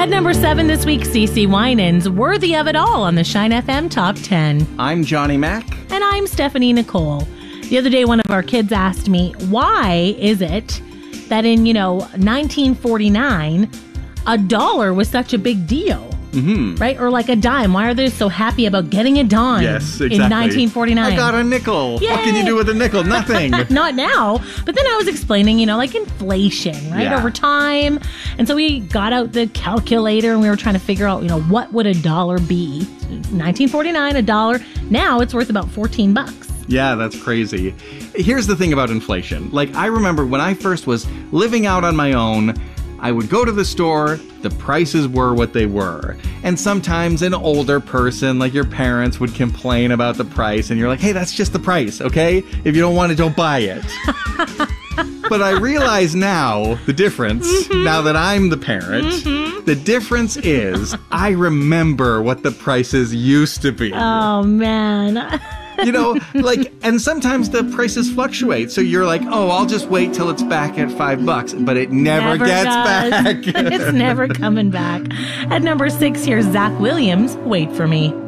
At number 7 this week, CeCe Winans, Worthy of It All on the Shine FM Top 10. I'm Johnny Mac. And I'm Stephanie Nicole. The other day, one of our kids asked me, why is it that in, 1949, $1 was such a big deal? Mm-hmm. Right? Or like a dime. Why are they so happy about getting a dime in 1949? I got a nickel. Yay! What can you do with a nickel? Nothing. Not now. But then I was explaining, like inflation, right? Yeah. Over time. And so we got out the calculator and we were trying to figure out, what would $1 be? 1949, $1. Now it's worth about $14. Yeah, that's crazy. Here's the thing about inflation. Like, I remember when I first was living out on my own, I would go to the store, the prices were what they were. And sometimes an older person, like your parents, would complain about the price, and you're like, hey, that's just the price, okay? If you don't want it, don't buy it. But I realize now the difference, now that I'm the parent, the difference is I remember what the prices used to be. Oh, man. And sometimes the prices fluctuate. So you're like, oh, I'll just wait till it's back at $5. But it never gets back. It's never coming back. At number 6, here's Zach Williams, Wait For Me.